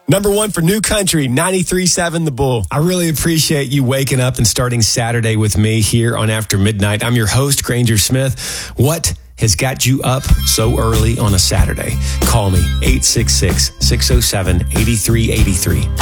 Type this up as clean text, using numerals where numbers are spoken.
Number one for New Country, 93.7 The Bull. I really appreciate you waking up and starting Saturday with me here on After Midnight. I'm your host, Granger Smith. What has got you up so early on a Saturday? Call me, 866-607-8383.